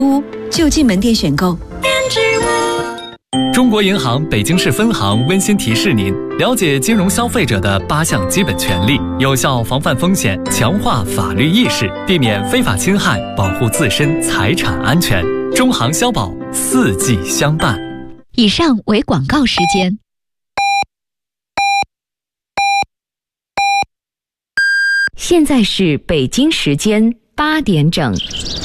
屋就近门店选购。 中国银行北京市分行温馨提示您：了解金融消费者的8项基本权利，有效防范风险，强化法律意识，避免非法侵害，保护自身财产安全。中行消保，4季相伴。 以上为广告时间。现在是北京时间8点整。